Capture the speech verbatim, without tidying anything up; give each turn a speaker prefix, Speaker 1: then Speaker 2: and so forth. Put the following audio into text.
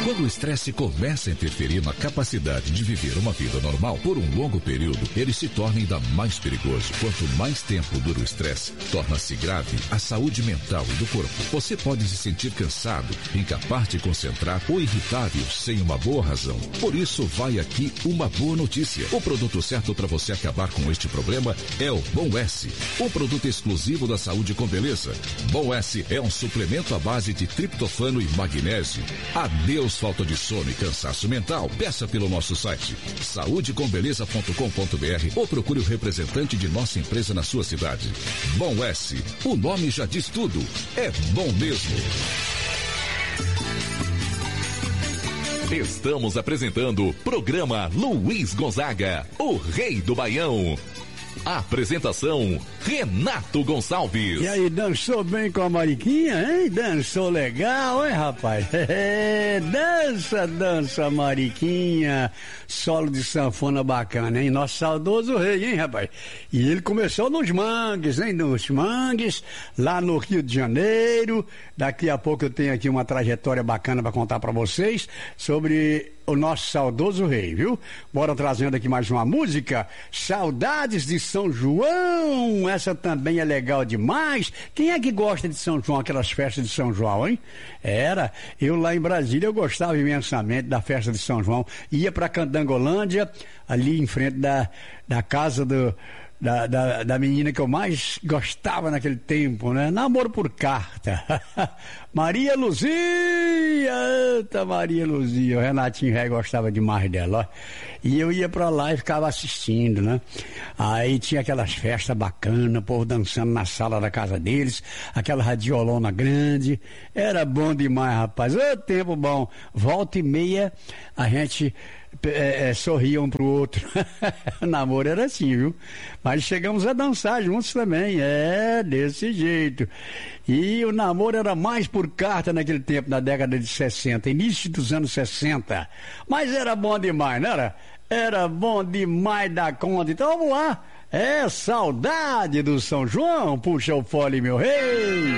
Speaker 1: Quando o estresse começa a interferir na capacidade de viver uma vida normal por um longo período, ele se torna ainda mais perigoso. Quanto mais tempo dura o estresse, torna-se grave a saúde mental e do corpo. Você pode se sentir cansado, incapaz de concentrar ou irritável sem uma boa razão. Por isso, vai aqui uma boa notícia. O produto certo para você acabar com este problema é o Bom S, um produto exclusivo da Saúde com Beleza. Bom S é um suplemento à base de triptofano e magnésio. Adeus falta de sono e cansaço mental. Peça pelo nosso site saúde com beleza ponto com ponto br ou procure o representante de nossa empresa na sua cidade. Bom S, o nome já diz tudo. É bom mesmo.
Speaker 2: Estamos apresentando o programa Luiz Gonzaga, o Rei do Baião. Apresentação, Renato Gonçalves.
Speaker 3: E aí, dançou bem com a Mariquinha, hein? Dançou legal, hein, rapaz? Dança, dança, Mariquinha. Solo de sanfona bacana, hein? Nosso saudoso rei, hein, rapaz? E ele começou nos mangues, hein? Nos mangues, lá no Rio de Janeiro. Daqui a pouco eu tenho aqui uma trajetória bacana para contar para vocês sobre o nosso saudoso rei, viu? Bora trazendo aqui mais uma música. Saudades de São João. Essa também é legal demais. Quem é que gosta de São João, aquelas festas de São João, hein? Era. Eu lá em Brasília, eu gostava imensamente da festa de São João. Ia pra Candangolândia, ali em frente da, da casa do... Da, da, da menina que eu mais gostava naquele tempo, né? Namoro por carta. Maria Luzia! Eita, Maria Luzia! O Renatinho já gostava demais dela, ó. E eu ia pra lá e ficava assistindo, né? Aí tinha aquelas festas bacanas, o povo dançando na sala da casa deles, aquela radiolona grande. Era bom demais, rapaz. Ô, tempo bom. Volta e meia, a gente... É, é, sorria um pro outro. O namoro era assim, viu? Mas chegamos a dançar juntos também. É, desse jeito. E o namoro era mais por carta naquele tempo, na década de sessenta, início dos anos sessenta. Mas era bom demais, não era? Era bom demais da conta. Então vamos lá. É saudade do São João. Puxa o fole, meu rei.